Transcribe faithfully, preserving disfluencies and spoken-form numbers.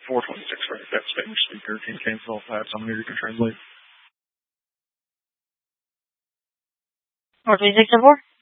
four twenty-six, right? That Spanish speaker can cancel off that. Someone here you can translate. four twenty-six and four?